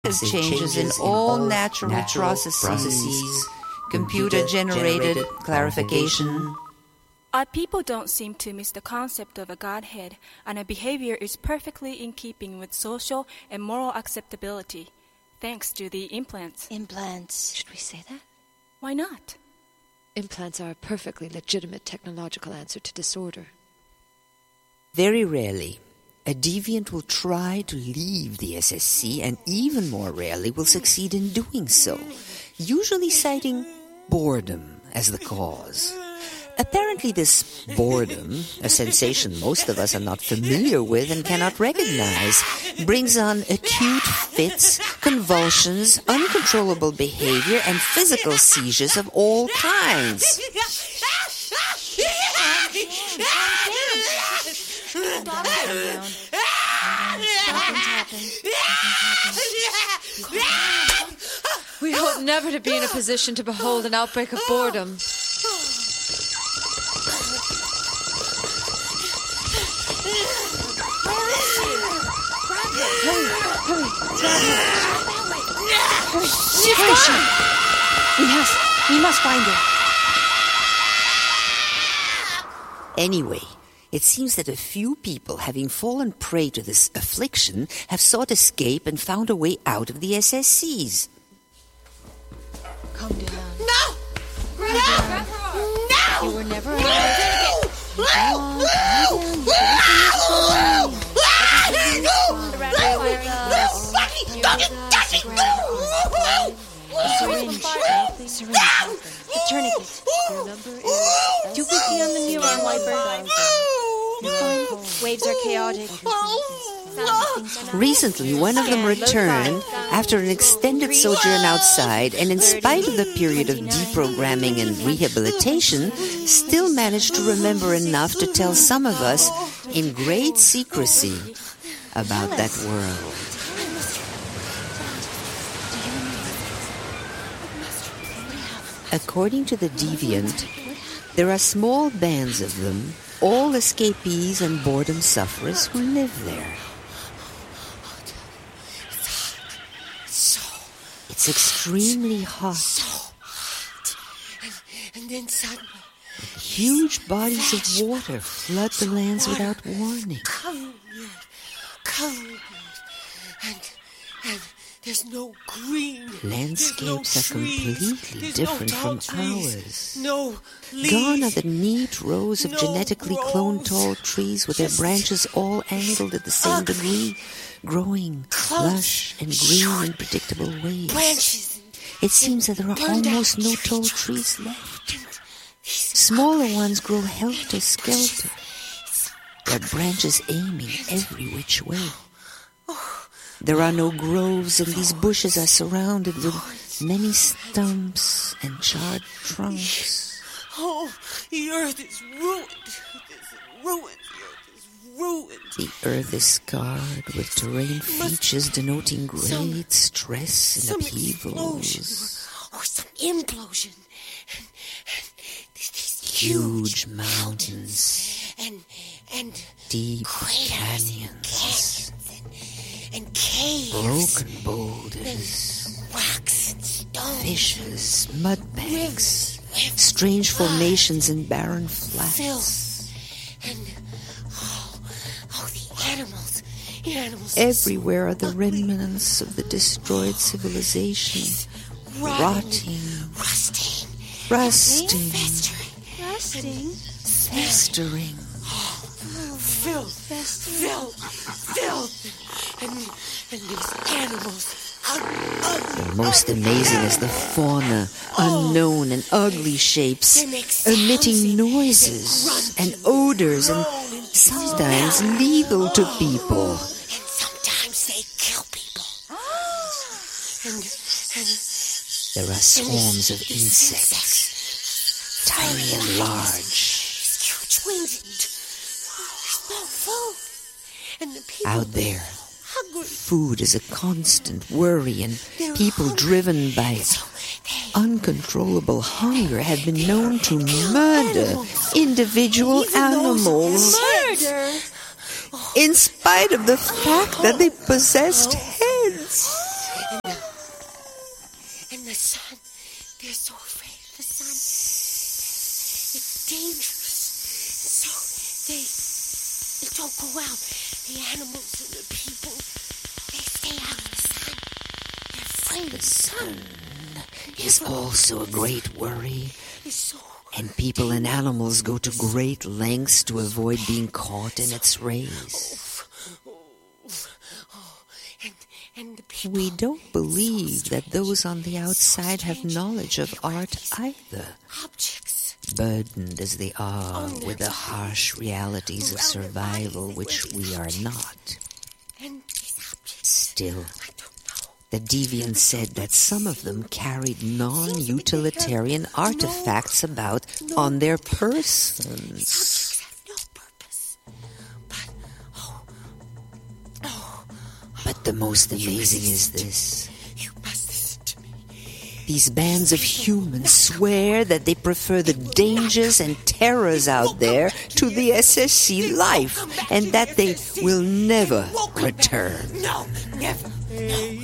changes in all natural processes, computer-generated clarification. Our people don't seem to miss the concept of a Godhead, and our behavior is perfectly in keeping with social and moral acceptability, thanks to the implants. Implants. Should we say that? Why not? Implants are a perfectly legitimate technological answer to disorder. Very rarely, a deviant will try to leave the SSC, and even more rarely will succeed in doing so, usually citing boredom as the cause. Apparently this boredom, a sensation most of us are not familiar with and cannot recognize, brings on acute fits, convulsions, uncontrollable behavior, and physical seizures of all kinds. We hope never to be in a position to behold an outbreak of boredom. Hurry. We must find her. Anyway, it seems that a few people, having fallen prey to this affliction, have sought escape and found a way out of the SSCs. Calm down. No! You were never Tourniquet. Your number is 250 on the neuron wiper. Waves are chaotic. Recently, one of them returned after an extended sojourn outside, and in spite of the period of deprogramming and rehabilitation, still managed to remember enough to tell some of us in great secrecy about that world. According to the deviant, there are small bands of them, all escapees and boredom sufferers who live there. It's extremely hot. And then suddenly, huge bodies of water flood the lands without warning. Come and there's no green. Landscapes are completely different from ours. No leaves. Gone are the neat rows of genetically cloned tall trees with their branches all angled at the same degree, growing lush and green in predictable ways. Branches. It seems that there are almost no tall trees left. Smaller ones grow helter-skelter, their branches aiming every which way. There are no groves, and these bushes are surrounded with many stumps and charred trunks. Oh, the earth is ruined. The earth is scarred with terrain features denoting great stress and upheavals. Or some implosion. Huge mountains. And deep canyons. And caves. Broken boulders. Rocks and stones. Fishes, mud banks. Strange formations and barren flats. Filth. And the animals. Everywhere are the remnants of the destroyed civilization. Rotting. Rusting. Festering. Filth. And these animals. The most amazing is the fauna, unknown and ugly shapes, emitting noises and odors, and sometimes lethal to people. And sometimes they kill people. And there are swarms of insects, tiny and large. Huge wings. There's no food. And the people Out there, hungry. food is a constant worry, and people driven by uncontrollable hunger have been known to murder individual animals. Murder? In spite of the fact that they possessed heads. sun. They're so afraid of the sun. It's dangerous. So they don't go out. The animals and the people, they stay out of the sun. They're afraid of the sun. Is also a great worry, It's so and people and animals go to great lengths to avoid being caught in its rays. and the people. We don't believe that those on the outside have knowledge of art either, Objects. burdened as they are with the harsh realities of survival, which we are not. And these objects. Still, I don't know. the deviant said that some of them carried non-utilitarian artifacts about on their persons. Objects have no purpose. But the most amazing is this. You must listen to me. These bands of humans swear that they prefer the dangers and terrors out there to the SSC life, and that they will never return. No, never. No.